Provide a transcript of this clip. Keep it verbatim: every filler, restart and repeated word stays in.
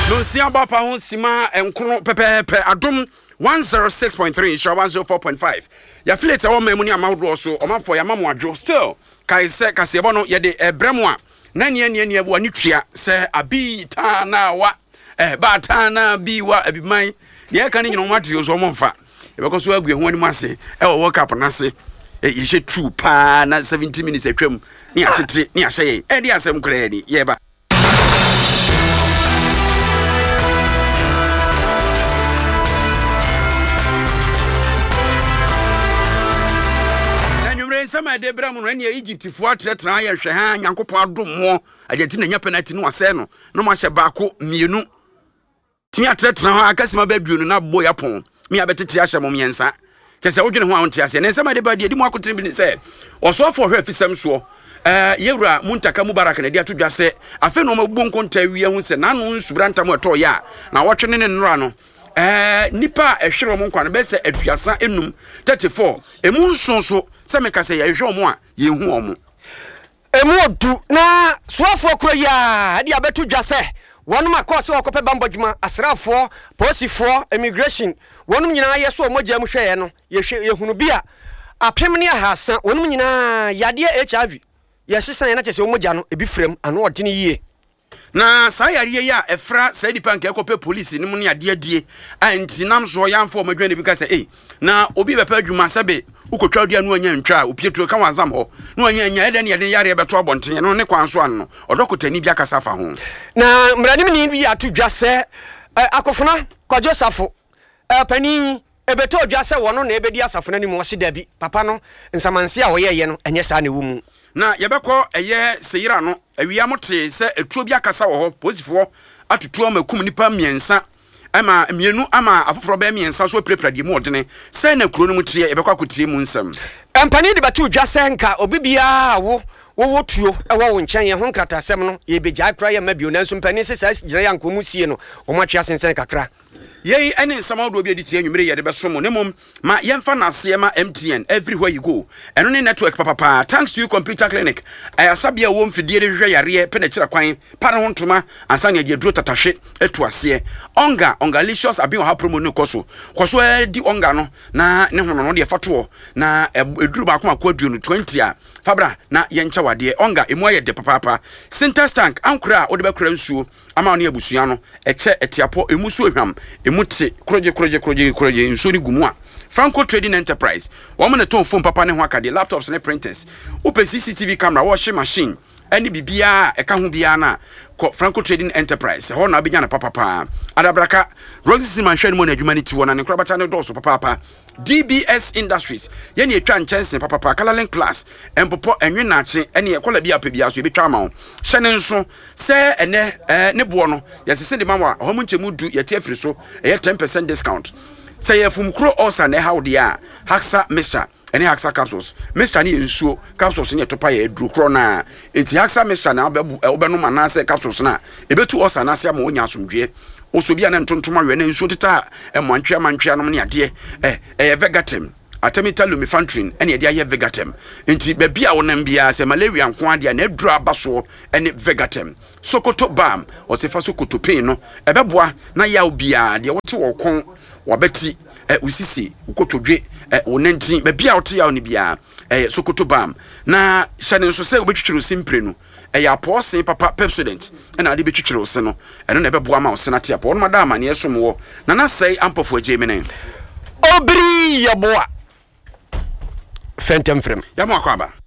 No sia ba pa ho sima enkono pepepe adom one oh six point three insha one oh four point five. Ya filete wo mamu ni amawdo so o mafo ya mamu adwo still kai se kasebo no ye de ebremu a na ne ne ne bo ani twia se abi ta na wa eh ba ta na bi wa abiman ne ka ni nyino mate yo so mo mfa e be ko so agu ehu ani ase e wo world cup na se e ye true pa na seventy minutes atwam ni atete ni ahye e di asem kra ni ye ba sama de bramu no ne Egypt fo atretra ya hwe ha Nyankopon adommo Argentina nya penalty no ase no no ma hye baako mienu timi atretra ha akasima baduonu na bo ya pon mi abetete ahye mom yensa kese wodwene ho awonte ase ne sama de ba de di mu akotre bi ne se oso fo hwe afisam so eh yewura Muntaka Mubarak na de atodwa se afi no mabu nkonta wi hu se nanu nsubranta mo eto ya na wotwe ne nra no eh nipa ehwere mo nkwa no be se aduasa enum thirty-four emu nsonso se me ka se ye hwe mo a ye hu omo emu odu na soafo kro ya de abetu dwa se wonum akose okope bambodwuma asrafo posifo immigration wonum nyina ye so mogya mu hwe ye no ye hwe ye hunu bia apem ne ahasa wonum nyina yade H I V ye hyesan ye na chese mogya no ebi frem ano odene yie na sayariye ya efra sadi panke ekope police ni mu ne ade adie anti nam so yamfo madwane bi ka se eh na obi bepa adwuma sabe ukotwa dua no anya ntwa opietuo ka wanzam ho no anya anya ede ne yade yare beto abonten no ne kwanso an no odokotani bi akasa fa ho na mrani ni bi atodwa se akofuna kwajo safo pani ebeto odwa se wono na ebedi asafo na ni mo hye bi papa no nsamanse a woye ye no enye sa na wumu na yebekọ eye seyira no awia mote se etuo bi akasa wo ho posifo atutu amakum nipa miensa ama mienu ama afoforo ba miensa so preprade mu odene se na kuro no mu tie yebekọ akotie mu nsam empani de batu dwa se nka obibia wo wo tuo ewo wo nchen ye ho nkratasem no ye begya kra ye mabio nanso mpani se sa gire ya nkomu sie no o ma twia sensen kakra yei ene nsama do bi editie nwumere ye de besomo ne mom ma yemfa na ase ma M T N everywhere you go eno ne network papa thanks to you computer clinic ayasabia wo mfidie de hwehwe yare pe na kira kwan pa ne hontoma ansa ne de duro tatahwe etu ase onga ongalicious abi ha promo ne koso koso di onga no na ne hono no de fato na eduru ba akoma kwa duo no twenty a fabra na yencha wade onga emu aye de papa center tank ankura o de be kura nsuo ama ne abusua no eche etiapo emu so hwam emuti kroje kroje kroje kroje nsori gumu a Franco Trading Enterprise woman na ton phone papa ne ho akade laptops ne printers open C C T V camera washing machine any bibia e ka ho bia na Franco Trading Enterprise ho na abenya na papa pa adabraka Roxy Manhwe mo na adwuma ne ti wona ne krabata ne doso papa papa D B S Industries yene etwa nchense papa papa Colorlink Plus empopo enwe nache ene ekola bia pa bia so ebetwa ma ho hyene nso se ene eh ne bo no yesese de mawa ho mo nchemu du yete afiri so e ten percent discount se yefum kro osa ne hawde a Haxa Mixture ene Haxa capsules Mixture ne nsuo capsules ne topa ya edru kro na enti Haxa Mixture na obenu manase capsules na ebetu osa na ase ma onya asomdwe osobia na ntontoma we na nsuo teta emantwe amantwe anom ne ade eh eh Vegatem Atemita Lumifantrin ene ade aye Vegatem enti ba bia wonam bia se malaria nko ade na edru abaso ene Vegatem Sokoto Balm osefa Sokoto pain no ebeboa na ya obia de wote wokon wabeti eh usisi ukotodwe eh wonantin ba bia wote ya oni bia eh Sokoto Balm na hyane nso se obetwitwiro simpre no eh ya pause papa Pepsodent na ade betwitwiro se no eno na ebeboa ma ose na tia po no madama ne esomwo na na sei ampofo agemene obri yaboa fentem frem ya mo akwaba